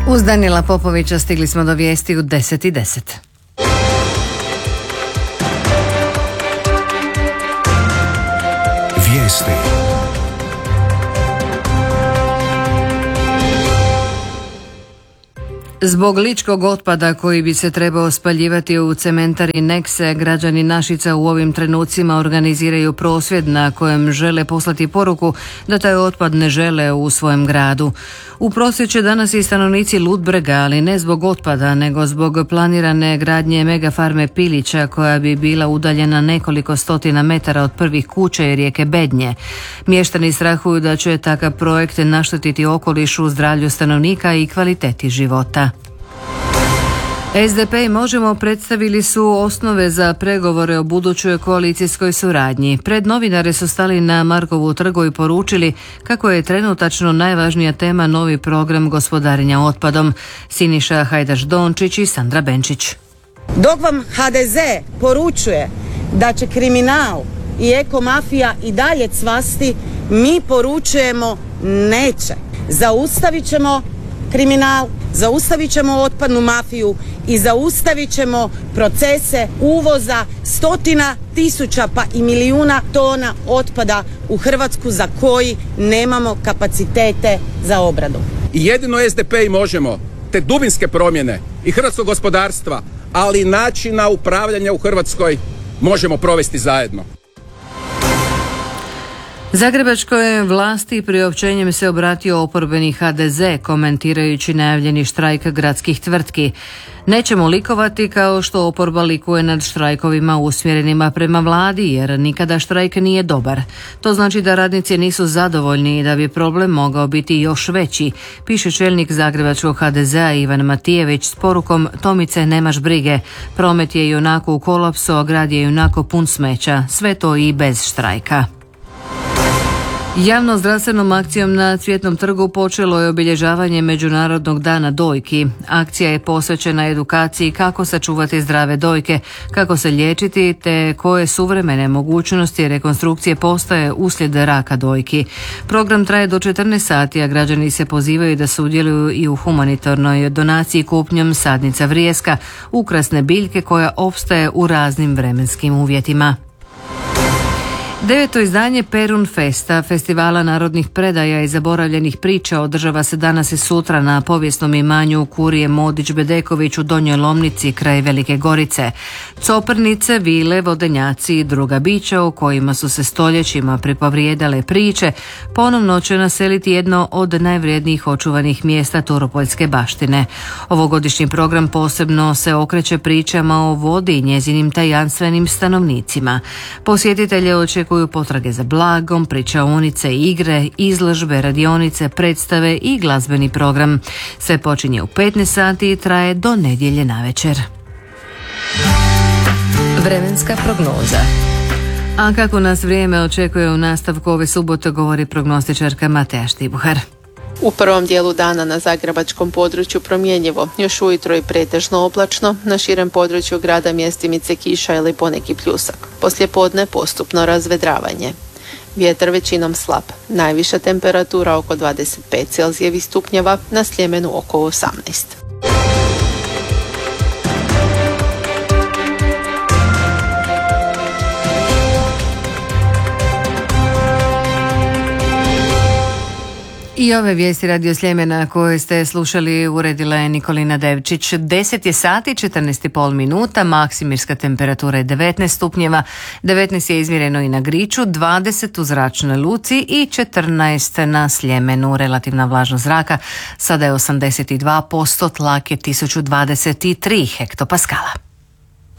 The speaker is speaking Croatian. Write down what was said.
Uz Danila Popovića stigli smo do vijesti u 10:10. Vijesti. Zbog ličkog otpada koji bi se trebao spaljivati u cementari Nekse, građani Našica u ovim trenucima organiziraju prosvjed na kojem žele poslati poruku da taj otpad ne žele u svojem gradu. U prosvjed će danas i stanovnici Ludbrega, ali ne zbog otpada, nego zbog planirane gradnje megafarme pilića koja bi bila udaljena nekoliko stotina metara od prvih kuća i rijeke Bednje. Mještani strahuju da će takav projekt naštetiti okolišu, zdravlju stanovnika i kvaliteti života. SDP i Možemo predstavili su osnove za pregovore o budućoj koalicijskoj suradnji. Pred novinare su stali na Markovu trgu i poručili kako je trenutačno najvažnija tema novi program gospodarenja otpadom. Siniša Hajdaš-Dončić i Sandra Benčić. Dok vam HDZ poručuje da će kriminal i ekomafija i dalje cvasti, mi poručujemo neće. Zaustavit ćemo kriminal, zaustavit ćemo otpadnu mafiju i zaustavit ćemo procese uvoza stotina tisuća pa i milijuna tona otpada u Hrvatsku za koji nemamo kapacitete za obradu. I jedino SDP i Možemo te dubinske promjene i hrvatskog gospodarstva, ali i načina upravljanja u Hrvatskoj možemo provesti zajedno. Zagrebačkoj vlasti priopćenjem se obratio oporbeni HDZ komentirajući najavljeni štrajk gradskih tvrtki. Nećemo likovati kao što oporba likuje nad štrajkovima usmjerenima prema vladi, jer nikada štrajk nije dobar. To znači da radnici nisu zadovoljni i da bi problem mogao biti još veći, piše čelnik zagrebačkog HDZ-a Ivan Matijević s porukom: Tomice, nemaš brige, promet je ionako u kolapsu, a grad je ionako pun smeća, sve to i bez štrajka. Javno-zdravstvenom akcijom na Cvjetnom trgu počelo je obilježavanje Međunarodnog dana dojki. Akcija je posvećena edukaciji kako sačuvati zdrave dojke, kako se liječiti te koje suvremene mogućnosti rekonstrukcije postoje uslijed raka dojki. Program traje do 14 sati, a građani se pozivaju da sudjeluju i u humanitarnoj donaciji kupnjom sadnica vrijeska, ukrasne biljke koja opstaje u raznim vremenskim uvjetima. 9. izdanje Perun Festa, festivala narodnih predaja i zaboravljenih priča, održava se danas i sutra na povijesnom imanju Kurije Modić-Bedeković u Donjoj Lomnici kraj Velike Gorice. Coprnice, vile, vodenjaci i druga bića u kojima su se stoljećima pripovrijedale priče ponovno će naseliti jedno od najvrijednijih očuvanih mjesta turopoljske baštine. Ovogodišnji program posebno se okreće pričama o vodi i njezinim tajanstvenim stanovnicima. Posjetitelje očekuju potrage za blagom, pričaonice, igre, izložbe, radionice, predstave i glazbeni program. Sve počinje u 15 sati i traje do nedjelje navečer. Vremenska prognoza. A kako nas vrijeme očekuje u nastavku ove subote, govori prognostičarka Mateja Štibuhar. U prvom dijelu dana na zagrebačkom području promjenjivo, još ujutro i pretežno oblačno, na širem području grada mjestimice kiša ili poneki pljusak. Poslijepodne postupno razvedravanje. Vjetar većinom slab, najviša temperatura oko 25 Celzijevih stupnjeva, na Sljemenu oko 18. I ove vijesti Radio Sljemena koje ste slušali uredila je Nikolina Devčić. 10 je sati, 14,5 minuta, maksimirska temperatura je 19 stupnjeva, 19 je izmjereno i na Griču, 20 u Zračnoj luci i 14 na Sljemenu. Relativna vlažnost zraka sada je 82%, tlak je 1023 hektopaskala.